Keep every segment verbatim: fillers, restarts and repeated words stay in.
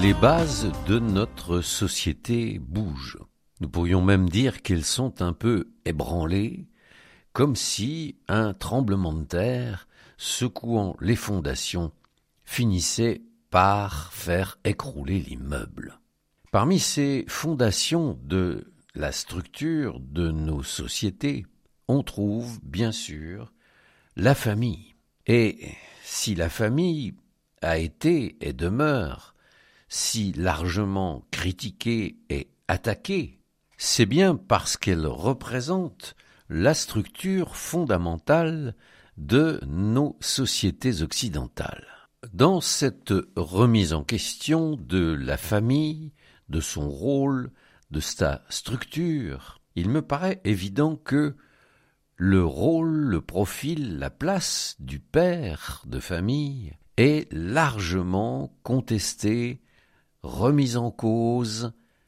Les bases de notre société bougent. Nous pourrions même dire qu'elles sont un peu ébranlées, comme si un tremblement de terre, secouant les fondations, finissait par faire écrouler l'immeuble. Parmi ces fondations de la structure de nos sociétés, on trouve bien sûr la famille. Et si la famille a été et demeure si largement critiquée et attaquée, c'est bien parce qu'elle représente la structure fondamentale de nos sociétés occidentales. Dans cette remise en question de la famille, de son rôle, de sa structure, il me paraît évident que le rôle, le profil, la place du père de famille est largement contesté, remis en cause,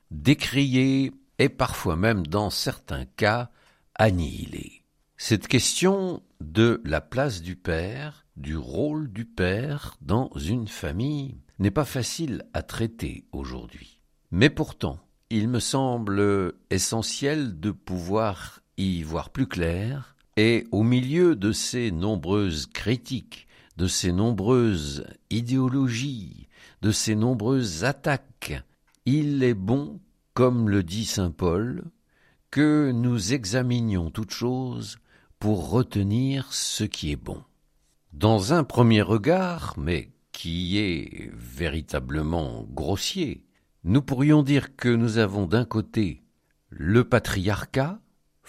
décrié et parfois même dans certains cas annihilé. Cette question de la place du père, du rôle du père dans une famille n'est pas facile à traiter aujourd'hui. Mais pourtant, il me semble essentiel de pouvoir y voir plus clair et au milieu de ces nombreuses critiques, de ces nombreuses idéologies, de ces nombreuses attaques, il est bon, comme le dit saint Paul, que nous examinions toutes choses pour retenir ce qui est bon. Dans un premier regard, mais qui est véritablement grossier, nous pourrions dire que nous avons d'un côté le patriarcat,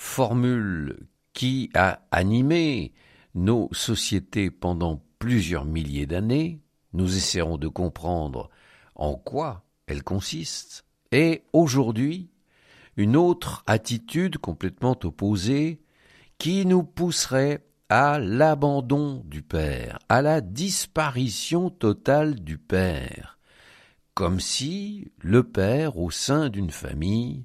formule qui a animé nos sociétés pendant plusieurs milliers d'années. Nous essaierons de comprendre en quoi elle consiste. Et aujourd'hui, une autre attitude complètement opposée qui nous pousserait à l'abandon du père, à la disparition totale du père, comme si le père au sein d'une famille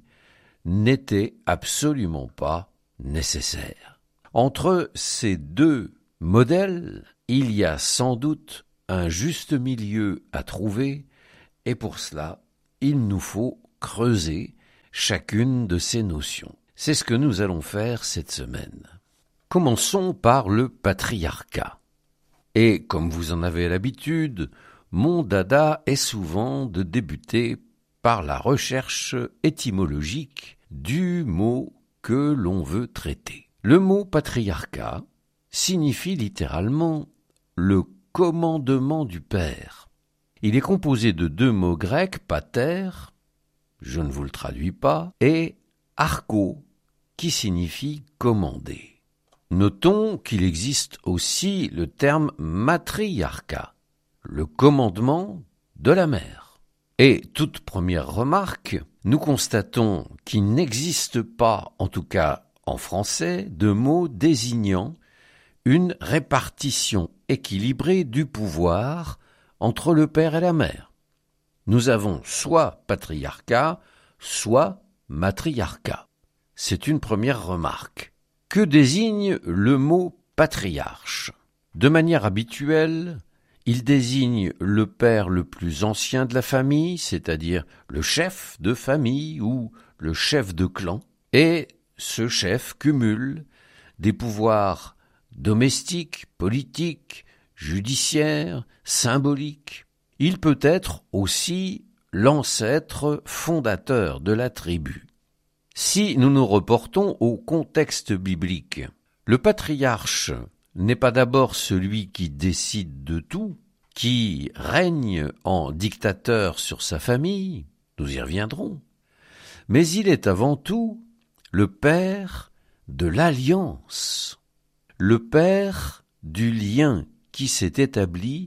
n'était absolument pas nécessaire. Entre ces deux modèles, il y a sans doute un juste milieu à trouver, et pour cela, il nous faut creuser chacune de ces notions. C'est ce que nous allons faire cette semaine. Commençons par le patriarcat. Et comme vous en avez l'habitude, mon dada est souvent de débuter par la recherche étymologique du mot que l'on veut traiter. Le mot patriarcat signifie littéralement le commandement du père. Il est composé de deux mots grecs, pater, je ne vous le traduis pas, et archo, qui signifie commander. Notons qu'il existe aussi le terme matriarcat, le commandement de la mère. Et toute première remarque, nous constatons qu'il n'existe pas, en tout cas en français, de mot désignant une répartition équilibrée du pouvoir entre le père et la mère. Nous avons soit patriarcat, soit matriarcat. C'est une première remarque. Que désigne le mot patriarche ? De manière habituelle, il désigne le père le plus ancien de la famille, c'est-à-dire le chef de famille ou le chef de clan, et ce chef cumule des pouvoirs domestiques, politiques, judiciaires, symboliques. Il peut être aussi l'ancêtre fondateur de la tribu. Si nous nous reportons au contexte biblique, le patriarche n'est pas d'abord celui qui décide de tout, qui règne en dictateur sur sa famille, nous y reviendrons, mais il est avant tout le père de l'alliance, le père du lien qui s'est établi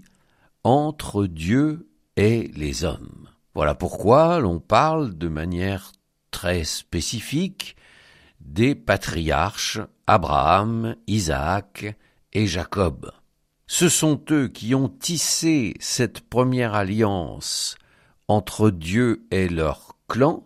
entre Dieu et les hommes. Voilà pourquoi l'on parle de manière très spécifique des patriarches Abraham, Isaac et Jacob. Ce sont eux qui ont tissé cette première alliance entre Dieu et leur clan,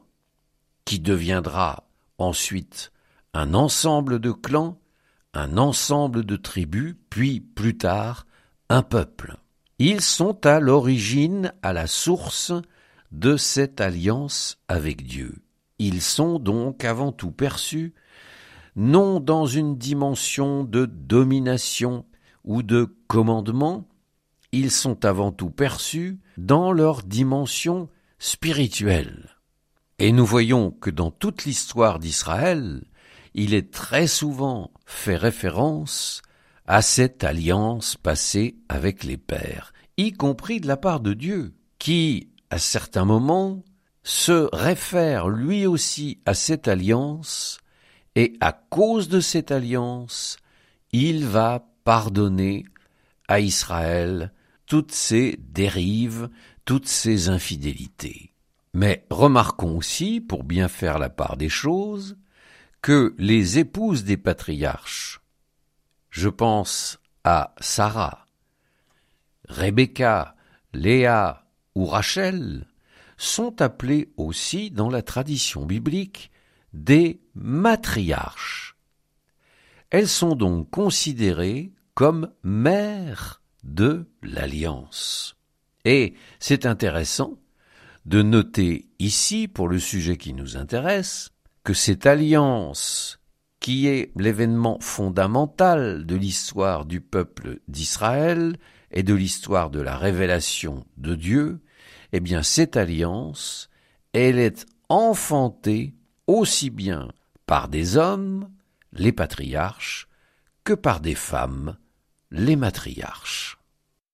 qui deviendra ensuite un ensemble de clans, un ensemble de tribus, puis plus tard un peuple. Ils sont à l'origine, à la source de cette alliance avec Dieu. Ils sont donc avant tout perçus non dans une dimension de domination ou de commandement, ils sont avant tout perçus dans leur dimension spirituelle. Et nous voyons que dans toute l'histoire d'Israël, il est très souvent fait référence à cette alliance passée avec les pères, y compris de la part de Dieu, qui, à certains moments, se réfère lui aussi à cette alliance, et à cause de cette alliance, il va pardonner à Israël toutes ses dérives, toutes ses infidélités. Mais remarquons aussi, pour bien faire la part des choses, que les épouses des patriarches, je pense à Sarah, Rebecca, Léa ou Rachel, sont appelées aussi dans la tradition biblique des matriarches. Elles sont donc considérées comme mères de l'alliance. Et c'est intéressant de noter ici, pour le sujet qui nous intéresse, que cette alliance, qui est l'événement fondamental de l'histoire du peuple d'Israël et de l'histoire de la révélation de Dieu, eh bien cette alliance, elle est enfantée aussi bien par des hommes, les patriarches, que par des femmes, les matriarches.